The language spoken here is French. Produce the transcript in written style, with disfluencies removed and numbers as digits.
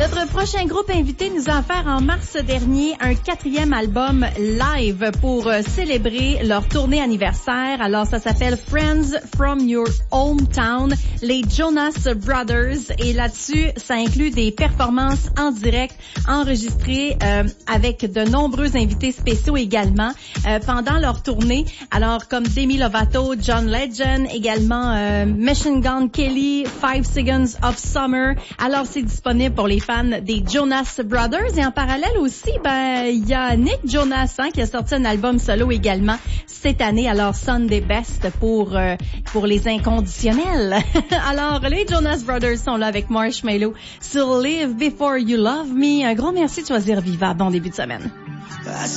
Notre prochain groupe invité nous a offert en mars dernier un 4e album live pour célébrer leur tournée anniversaire. Alors, ça s'appelle Friends from Your Hometown, les Jonas Brothers. Et là-dessus, ça inclut des performances en direct enregistrées avec de nombreux invités spéciaux également pendant leur tournée. Alors, comme Demi Lovato, John Legend, également Machine Gun Kelly, 5 Seconds of Summer. Alors, c'est disponible pour les fans des Jonas Brothers. Et en parallèle aussi, il y a Nick Jonas qui a sorti un album solo également cette année. Alors, Sunday Best pour les inconditionnels. Alors, les Jonas Brothers sont là avec Marshmello sur Live Before You Love Me. Un gros merci de choisir Viva. Bon début de semaine.